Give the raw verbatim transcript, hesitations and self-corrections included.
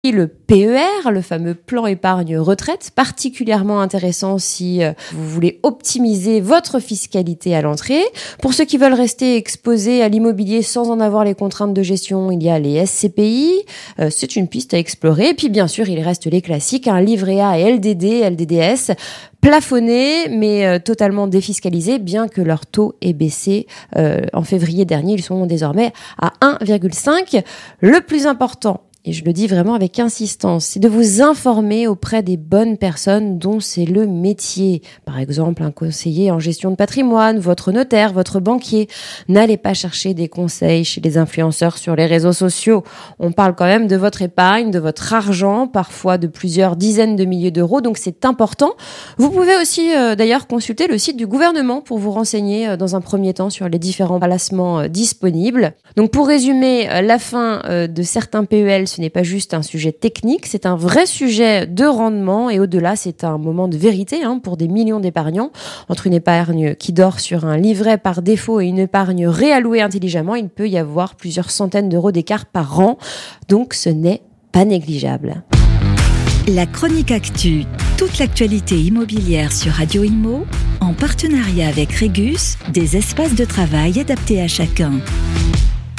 Le P E R, le fameux plan épargne retraite, particulièrement intéressant si euh, vous voulez optimiser votre fiscalité à l'entrée. Pour ceux qui veulent rester exposés à l'immobilier sans en avoir les contraintes de gestion, il y a les S C P I, euh, c'est une piste à explorer. Et puis bien sûr, il reste les classiques, un livret A et L D D, L D D S, plafonnés mais euh, totalement défiscalisés, bien que leur taux ait baissé euh, en février dernier. Ils sont désormais à un virgule cinq. Le plus important, et je le dis vraiment avec insistance, c'est de vous informer auprès des bonnes personnes dont c'est le métier. Par exemple, un conseiller en gestion de patrimoine, votre notaire, votre banquier. N'allez pas chercher des conseils chez les influenceurs sur les réseaux sociaux. On parle quand même de votre épargne, de votre argent, parfois de plusieurs dizaines de milliers d'euros, donc c'est important. Vous pouvez aussi euh, d'ailleurs consulter le site du gouvernement pour vous renseigner euh, dans un premier temps sur les différents placements euh, disponibles. Donc pour résumer, euh, la fin euh, de certains P E L, ce n'est pas juste un sujet technique, c'est un vrai sujet de rendement et au-delà, c'est un moment de vérité hein, pour des millions d'épargnants. Entre une épargne qui dort sur un livret par défaut et une épargne réallouée intelligemment, il peut y avoir plusieurs centaines d'euros d'écart par an, donc ce n'est pas négligeable. La chronique actu, toute l'actualité immobilière sur Radio Imo, en partenariat avec Régus, des espaces de travail adaptés à chacun.